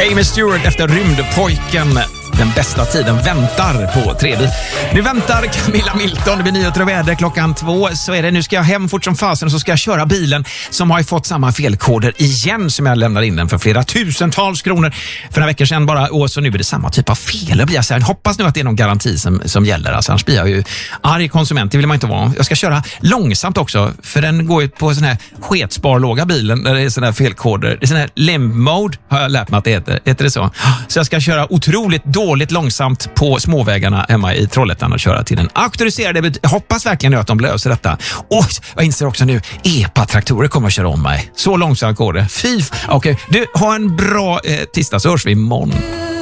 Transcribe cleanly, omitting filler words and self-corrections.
Amy Stewart efter Rymdpojken. Den bästa tiden väntar på 3D. Nu väntar Camilla Milton. Det blir nyheter och väder 2:00. Så är det. Nu ska jag hem fort som fasen och så ska jag köra bilen som har fått samma felkoder igen som jag lämnar in den för flera tusentals kronor för några veckor sedan bara. Och så nu är det samma typ av fel. Jag hoppas nu att det är någon garanti som gäller. Alltså, annars blir jag ju arg konsument. Det vill man inte vara. Jag ska köra långsamt också för den går ut på sån här sketsparlåga bilen där det är såna här felkoder. Det är sån här limb mode har jag lärt mig att det heter. Heter det så? Så jag ska köra otroligt dåligt långsamt på småvägarna hemma i Trollhättan och köra till den auktoriserade. Jag hoppas verkligen nu att de löser detta. Och jag inser också nu, EPA-traktorer kommer att köra om mig. Så långsamt går det. Okej, du, ha en bra tisdag så hörs vi imorgon.